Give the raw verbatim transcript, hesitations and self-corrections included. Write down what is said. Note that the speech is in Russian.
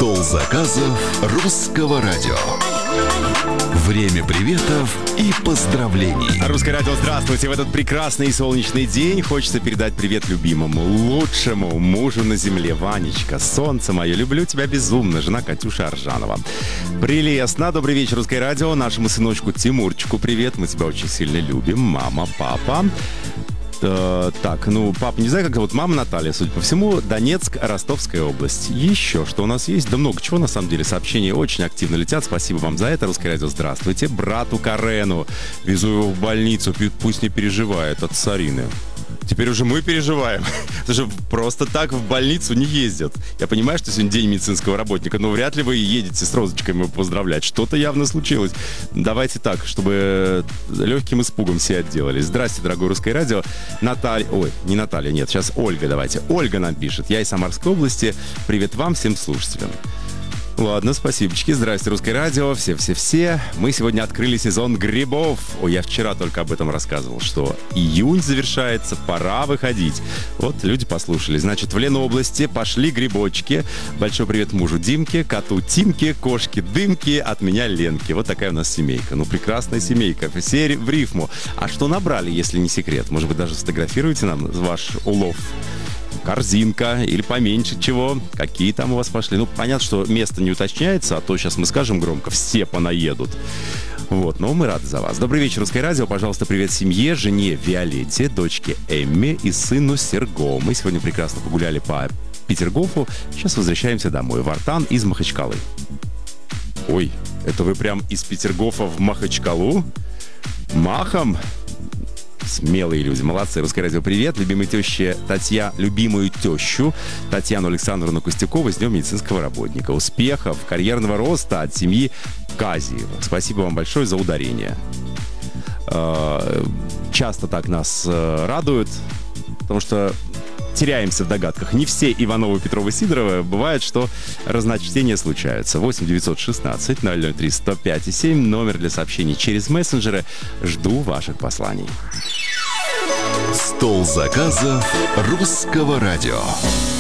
Стол заказов русского радио. Время приветов и поздравлений. Русское радио, здравствуйте. В этот прекрасный и солнечный день хочется передать привет любимому, лучшему мужу на земле. Ванечка, солнце мое, люблю тебя безумно. Жена Катюша Аржанова. Прелестно. Добрый вечер, Русское радио. Нашему сыночку Тимурчику привет. Мы тебя очень сильно любим. Мама, папа. Так, ну, папа, не знаю, как зовут, мама Наталья, судя по всему, Донецк, Ростовская область. Еще что у нас есть? Да много чего, на самом деле. Сообщения очень активно летят. Спасибо вам за это. Русское радио, здравствуйте. Брату Карену. Везу его в больницу. Пусть не переживает от Сарины. Теперь уже мы переживаем. Потому что просто так в больницу не ездят. Я понимаю, что сегодня день медицинского работника, но вряд ли вы едете с розочкой его поздравлять. Что-то явно случилось. Давайте так, чтобы легким испугом все отделались. Здрасте, дорогое Русское радио. Наталья... Ой, не Наталья, нет, сейчас Ольга давайте. Ольга нам пишет. Я из Самарской области. Привет вам, всем слушателям. Ладно, спасибочки. Здрасте, Русское радио. Все-все-все. Мы сегодня открыли сезон грибов. Ой, я вчера только об этом рассказывал, что июнь завершается, пора выходить. Вот люди послушали. Значит, в Ленобласти пошли грибочки. Большой привет мужу Димке, коту Тимке, кошке Дымке, от меня Ленке. Вот такая у нас семейка. Ну, прекрасная семейка. Все в рифму. А что набрали, если не секрет? Может быть, даже сфотографируете нам ваш улов? Корзинка или поменьше чего? Какие там у вас пошли? Ну, понятно, что место не уточняется, а то сейчас мы скажем громко, все понаедут. Вот, но мы рады за вас. Добрый вечер, Русское радио. Пожалуйста, привет семье, жене Виолетте, дочке Эмме и сыну Серго. Мы сегодня прекрасно погуляли по Петергофу. Сейчас возвращаемся домой. Вартан из Махачкалы. Ой, это вы прям из Петергофа в Махачкалу? Махом? Смелые люди, молодцы. Русское радио, привет. Любимой теще Татья, любимую тещу Татьяну Александровну Костюкову с Днем медицинского работника. Успехов, карьерного роста от семьи Казиева. Спасибо вам большое за ударение. Часто так нас радуют, потому что теряемся в догадках. Не все Ивановы, Петровы, Сидоровы. Бывает, что разночтения случаются. восемь девятьсот шестнадцать ноль ноль три сто пять и семь. Номер для сообщений через мессенджеры. Жду ваших посланий. Стол заказов русского радио.